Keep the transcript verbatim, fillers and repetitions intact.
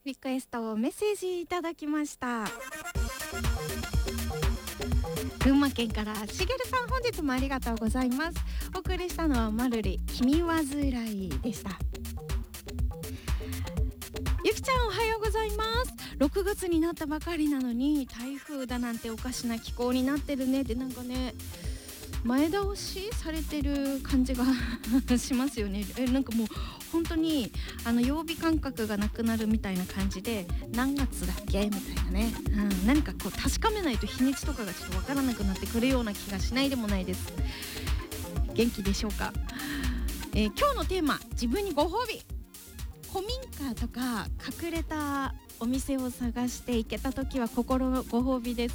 リクエストをメッセージいただきました。群馬県からしげるさん、本日もありがとうございます。お送りしたのはまるり君わずらいでした。ゆきちゃん、おはようございます。ろくがつになったばかりなのに台風だなんておかしな気候になってるねって、なんかね前倒しされてる感じがしますよね。えなんかもう本当にあの曜日感覚がなくなるみたいな感じで、何月だっけみたいなね、うん、何かこう確かめないと日にちとかがちょっとわからなくなってくるような気がしないでもないです。元気でしょうか。えー、今日のテーマ、自分にご褒美。古民家とか隠れたお店を探して行けた時は心のご褒美です。